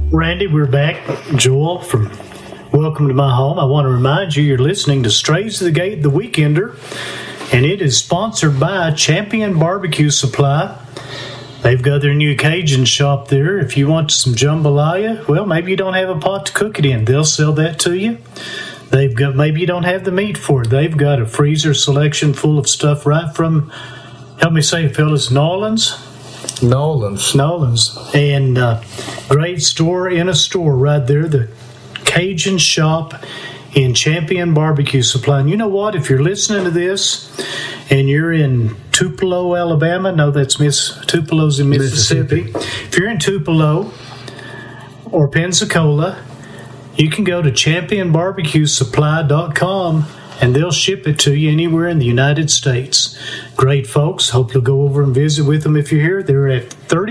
Randy, we're back. Joel from Welcome to My Home. I want to remind you you're listening to Strays to the Gate, The Weekender, and it is sponsored by Champion Barbecue Supply. They've got their new Cajun shop there. If you want some jambalaya, well, maybe you don't have a pot to cook it in. They'll sell that to you. They've got, maybe you don't have the meat for it. They've got a freezer selection full of stuff right from, help me say it, fellas, Nolan's. And great store in a store right there, the Cajun shop in Champion Barbecue Supply. And you know what? If you're listening to this and you're in Tupelo, Alabama, no, that's Tupelo's in Mississippi. If you're in Tupelo or Pensacola, you can go to championbarbecuesupply.com and they'll ship it to you anywhere in the United States. Great folks. Hope you'll go over and visit with them if you're here. They're at 30